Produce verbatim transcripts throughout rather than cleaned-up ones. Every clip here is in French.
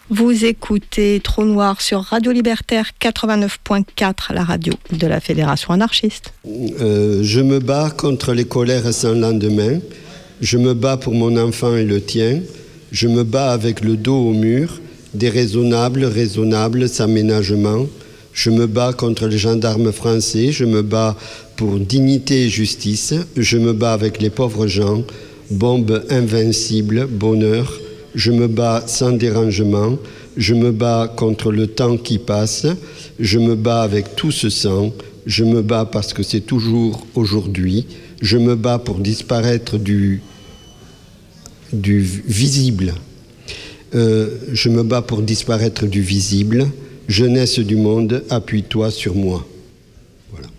Vous écoutez Trou Noir sur Radio Libertaire quatre-vingt-neuf point quatre, la radio de la Fédération anarchiste. Euh, je me bats contre les colères sans lendemain. Je me bats pour mon enfant et le tien. Je me bats avec le dos au mur. Déraisonnable, raisonnable, sans ménagement. Je me bats contre les gendarmes français. Je me bats pour dignité et justice. Je me bats avec les pauvres gens. Bombe invincible, bonheur. Je me bats sans dérangement, je me bats contre le temps qui passe, je me bats avec tout ce sang, je me bats parce que c'est toujours aujourd'hui, je me bats pour disparaître du, du visible, euh, je me bats pour disparaître du visible, jeunesse du monde, appuie-toi sur moi. Voilà.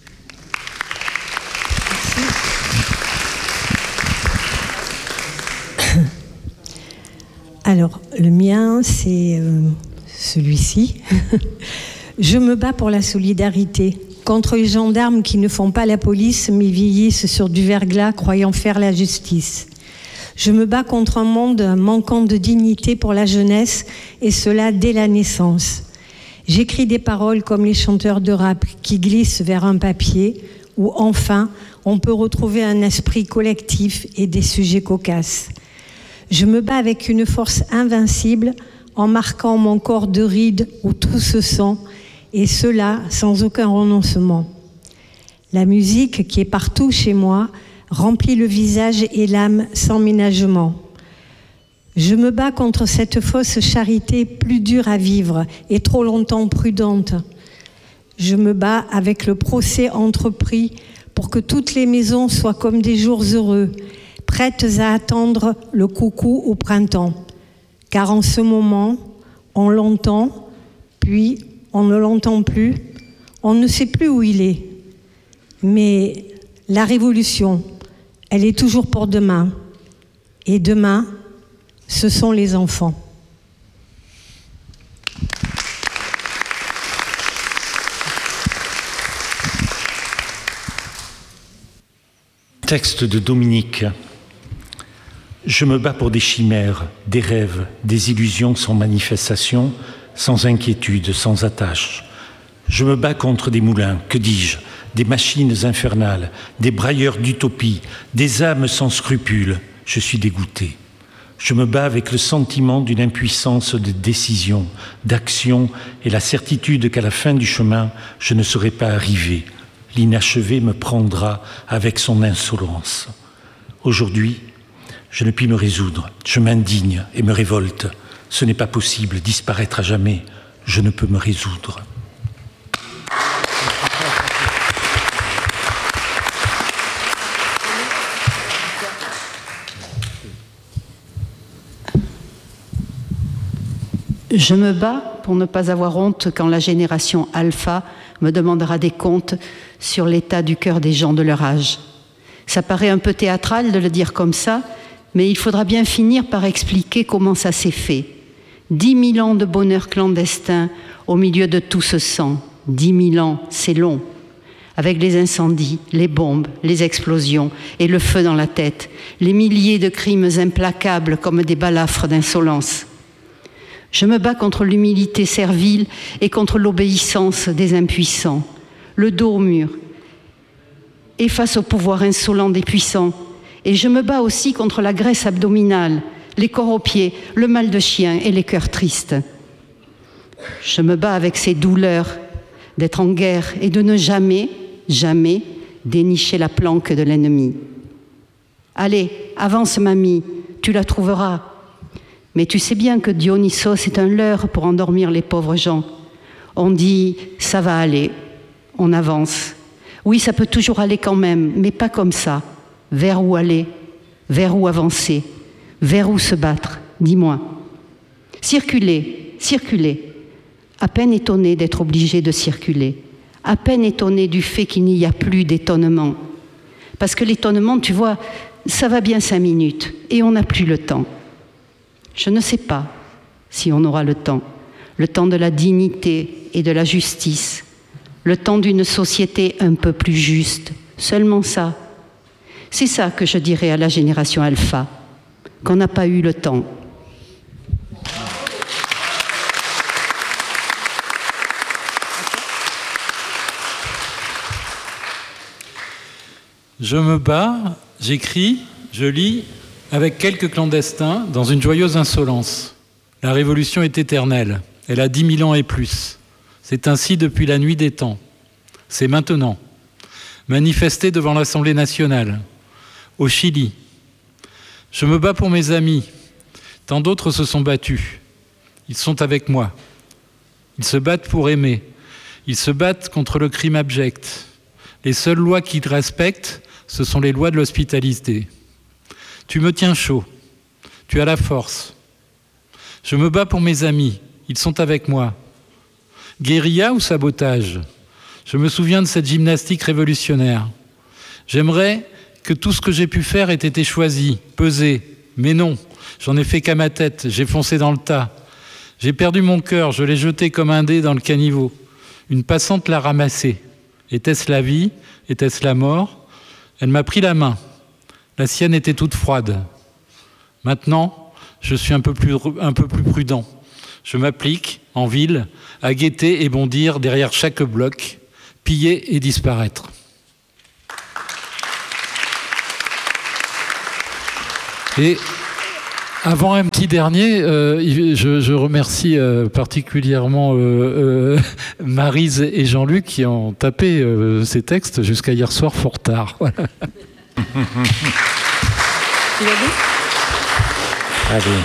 Alors, le mien, c'est euh, celui-ci. Je me bats pour la solidarité, contre les gendarmes qui ne font pas la police, mais vieillissent sur du verglas, croyant faire la justice. Je me bats contre un monde manquant de dignité pour la jeunesse, et cela dès la naissance. J'écris des paroles comme les chanteurs de rap qui glissent vers un papier, où enfin, on peut retrouver un esprit collectif et des sujets cocasses. Je me bats avec une force invincible en marquant mon corps de rides où tout se sent, et cela sans aucun renoncement. La musique qui est partout chez moi remplit le visage et l'âme sans ménagement. Je me bats contre cette fausse charité plus dure à vivre et trop longtemps prudente. Je me bats avec le procès entrepris pour que toutes les maisons soient comme des jours heureux, prêtes à attendre le coucou au printemps. Car en ce moment, on l'entend, puis on ne l'entend plus, on ne sait plus où il est. Mais la révolution, elle est toujours pour demain. Et demain, ce sont les enfants. Texte de Dominique. Je me bats pour des chimères, des rêves, des illusions sans manifestation, sans inquiétude, sans attache. Je me bats contre des moulins, que dis-je, des machines infernales, des brailleurs d'utopie, des âmes sans scrupules. Je suis dégoûté. Je me bats avec le sentiment d'une impuissance de décision, d'action et la certitude qu'à la fin du chemin, je ne serai pas arrivé. L'inachevé me prendra avec son insolence. Aujourd'hui, je ne puis me résoudre. Je m'indigne et me révolte. Ce n'est pas possible, disparaître à jamais. Je ne peux me résoudre. Je me bats pour ne pas avoir honte quand la génération alpha me demandera des comptes sur l'état du cœur des gens de leur âge. Ça paraît un peu théâtral de le dire comme ça, mais il faudra bien finir par expliquer comment ça s'est fait. Dix mille ans de bonheur clandestin au milieu de tout ce sang. Dix mille ans, c'est long. Avec les incendies, les bombes, les explosions et le feu dans la tête, les milliers de crimes implacables comme des balafres d'insolence. Je me bats contre l'humilité servile et contre l'obéissance des impuissants, le dos au mur, et face au pouvoir insolent des puissants. Et je me bats aussi contre la graisse abdominale, les corps aux pieds, le mal de chien et les cœurs tristes. Je me bats avec ces douleurs d'être en guerre et de ne jamais, jamais dénicher la planque de l'ennemi. Allez, avance mamie, tu la trouveras. Mais tu sais bien que Dionysos est un leurre pour endormir les pauvres gens. On dit « ça va aller », on avance. Oui, ça peut toujours aller quand même, mais pas comme ça. Vers où aller? Vers où avancer? Vers où se battre? Dis-moi. Circuler, circuler. À peine étonné d'être obligé de circuler. À peine étonné du fait qu'il n'y a plus d'étonnement. Parce que l'étonnement, tu vois, ça va bien cinq minutes et on n'a plus le temps. Je ne sais pas si on aura le temps. Le temps de la dignité et de la justice. Le temps d'une société un peu plus juste. Seulement ça. C'est ça que je dirais à la génération alpha, qu'on n'a pas eu le temps. Je me bats, j'écris, je lis, avec quelques clandestins, dans une joyeuse insolence. La révolution est éternelle, elle a dix mille ans et plus. C'est ainsi depuis la nuit des temps. C'est maintenant. Manifester devant l'Assemblée nationale, au Chili. Je me bats pour mes amis. Tant d'autres se sont battus. Ils sont avec moi. Ils se battent pour aimer. Ils se battent contre le crime abject. Les seules lois qu'ils respectent, ce sont les lois de l'hospitalité. Tu me tiens chaud. Tu as la force. Je me bats pour mes amis. Ils sont avec moi. Guérilla ou sabotage ? Je me souviens de cette gymnastique révolutionnaire. J'aimerais que tout ce que j'ai pu faire ait été choisi, pesé. Mais non, j'en ai fait qu'à ma tête, j'ai foncé dans le tas. J'ai perdu mon cœur, je l'ai jeté comme un dé dans le caniveau. Une passante l'a ramassé. Était-ce la vie ? Était-ce la mort ? Elle m'a pris la main. La sienne était toute froide. Maintenant, je suis un peu plus, un peu plus prudent. Je m'applique, en ville, à guetter et bondir derrière chaque bloc, piller et disparaître. Et avant un petit dernier, euh, je, je remercie euh, particulièrement euh, euh, Maryse et Jean-Luc qui ont tapé euh, ces textes jusqu'à hier soir fort tard. Voilà. Tu l'as dit ? Allez.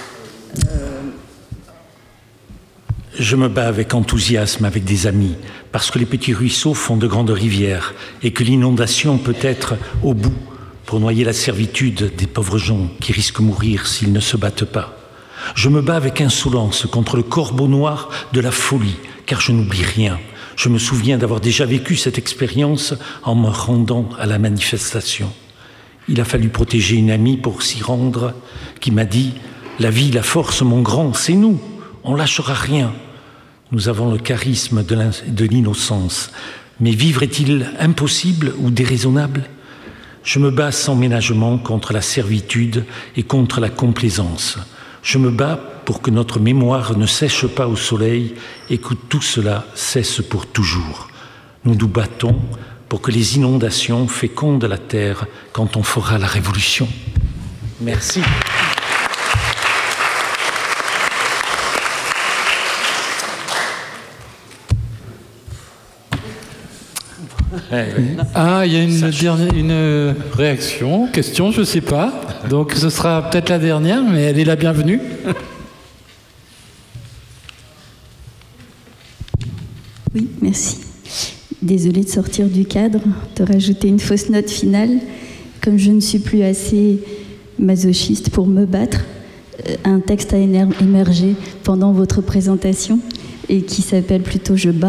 Je me bats avec enthousiasme avec des amis, parce que les petits ruisseaux font de grandes rivières et que l'inondation peut être au bout pour noyer la servitude des pauvres gens qui risquent de mourir s'ils ne se battent pas. Je me bats avec insolence contre le corbeau noir de la folie, car je n'oublie rien. Je me souviens d'avoir déjà vécu cette expérience en me rendant à la manifestation. Il a fallu protéger une amie pour s'y rendre, qui m'a dit « La vie, la force, mon grand, c'est nous, on lâchera rien ». Nous avons le charisme de l'innocence. Mais vivre est-il impossible ou déraisonnable ? Je me bats sans ménagement contre la servitude et contre la complaisance. Je me bats pour que notre mémoire ne sèche pas au soleil et que tout cela cesse pour toujours. Nous nous battons pour que les inondations fécondent la terre quand on fera la révolution. Merci. Ah, il y a une, dernière, une réaction, question, je ne sais pas. Donc ce sera peut-être la dernière, mais elle est la bienvenue. Oui, merci. Désolée de sortir du cadre, de rajouter une fausse note finale. Comme je ne suis plus assez masochiste pour me battre, un texte a émergé pendant votre présentation et qui s'appelle plutôt « Je bats ».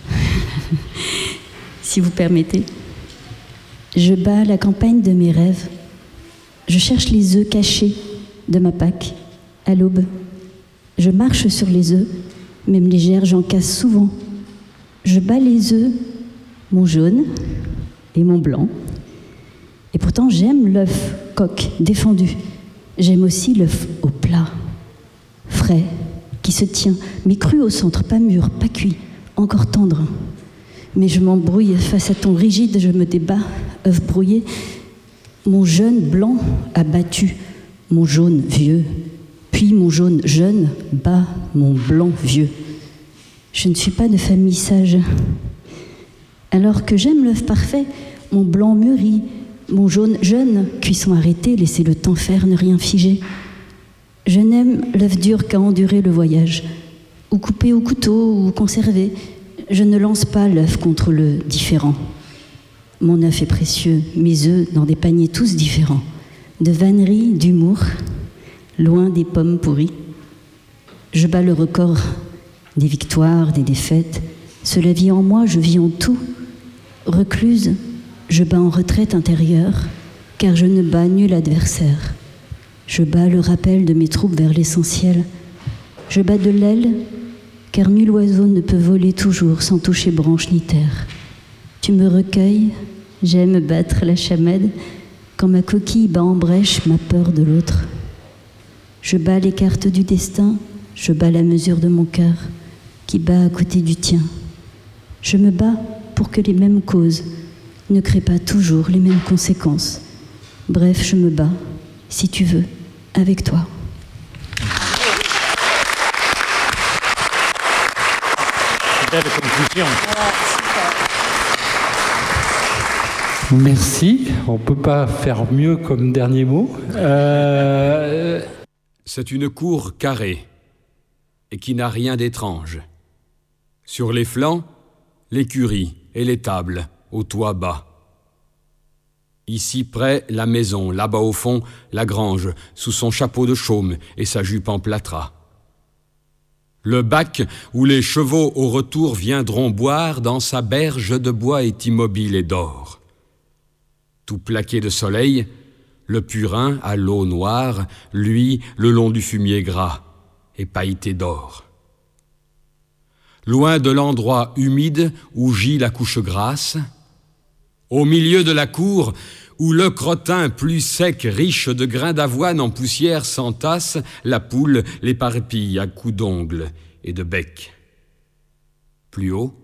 Si vous permettez. Je bats la campagne de mes rêves. Je cherche les œufs cachés de ma Pâque à l'aube. Je marche sur les œufs, même légère, j'en casse souvent. Je bats les œufs, mon jaune et mon blanc. Et pourtant, j'aime l'œuf coq défendu. J'aime aussi l'œuf au plat, frais, qui se tient, mais cru au centre, pas mûr, pas cuit, encore tendre. Mais je m'embrouille face à ton rigide, je me débats, œuf brouillé. Mon jeune blanc a battu mon jaune vieux, puis mon jaune jeune bat mon blanc vieux. Je ne suis pas de famille sage. Alors que j'aime l'œuf parfait, mon blanc mûri, mon jaune jeune, cuisson arrêtée, laissez le temps faire, ne rien figer. Je n'aime l'œuf dur qu'à endurer le voyage, ou coupé au couteau, ou conservé. Je ne lance pas l'œuf contre le différent. Mon œuf est précieux, mes œufs dans des paniers tous différents, de vannerie, d'humour, loin des pommes pourries. Je bats le record des victoires, des défaites. Cela vit en moi, je vis en tout. Recluse, je bats en retraite intérieure, car je ne bats nul adversaire. Je bats le rappel de mes troupes vers l'essentiel. Je bats de l'aile, car nul oiseau ne peut voler toujours sans toucher branche ni terre. Tu me recueilles, j'aime battre la chamade, quand ma coquille bat en brèche ma peur de l'autre. Je bats les cartes du destin, je bats la mesure de mon cœur, qui bat à côté du tien. Je me bats pour que les mêmes causes ne crée pas toujours les mêmes conséquences. Bref, je me bats, si tu veux, avec toi. Belle conclusion. Merci. On ne peut pas faire mieux comme dernier mot. Euh... C'est une cour carrée et qui n'a rien d'étrange. Sur les flancs, l'écurie et les tables au toit bas. Ici près, la maison, là-bas au fond, la grange, sous son chapeau de chaume et sa jupe en plâtras. Le bac où les chevaux au retour viendront boire dans sa berge de bois est immobile et d'or. Tout plaqué de soleil, le purin à l'eau noire, lui, le long du fumier gras, et pailleté d'or. Loin de l'endroit humide où gît la couche grasse, au milieu de la cour, où le crottin plus sec, riche de grains d'avoine en poussière s'entasse, la poule l'éparpille à coups d'ongles et de bec. Plus haut,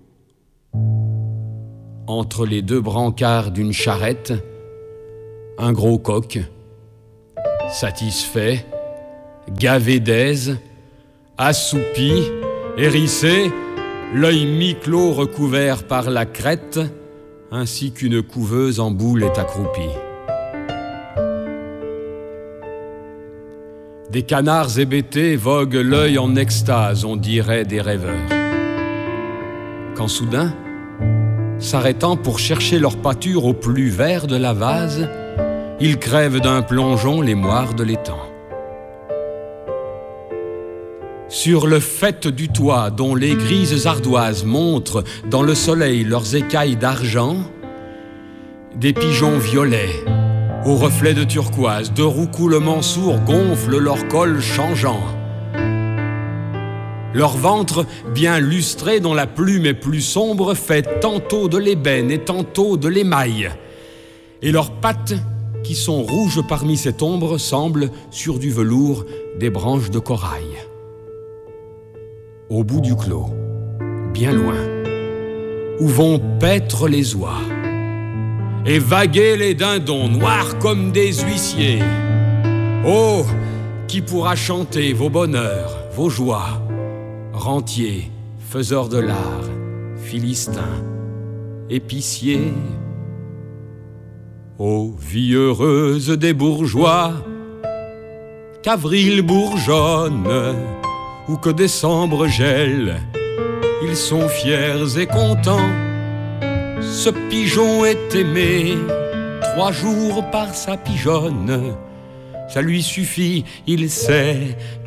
entre les deux brancards d'une charrette, un gros coq, satisfait, gavé d'aise, assoupi, hérissé, l'œil mi-clos recouvert par la crête, ainsi qu'une couveuse en boule est accroupie. Des canards hébétés voguent l'œil en extase, on dirait des rêveurs. Quand soudain, s'arrêtant pour chercher leur pâture au plus vert de la vase, ils crèvent d'un plongeon les moires de l'étang. Sur le faîte du toit dont les grises ardoises montrent dans le soleil leurs écailles d'argent, des pigeons violets, aux reflets de turquoise, de roucoulements sourds gonflent leur col changeant. Leur ventre, bien lustré dont la plume est plus sombre, fait tantôt de l'ébène et tantôt de l'émail. Et leurs pattes, qui sont rouges parmi cette ombre, semblent, sur du velours, des branches de corail. Au bout du clos, bien loin, où vont paître les oies et vaguer les dindons noirs comme des huissiers. Oh, qui pourra chanter vos bonheurs, vos joies, rentiers, faiseurs de l'art, philistins, épiciers. Ô vie heureuse des bourgeois, qu'avril bourgeonne, ou que décembre gèle, ils sont fiers et contents. Ce pigeon est aimé trois jours par sa pigeonne. Ça lui suffit, il sait